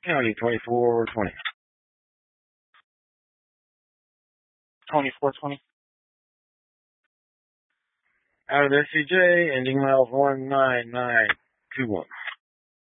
County 2420. 2420. Out of SCJ, ending miles 19921.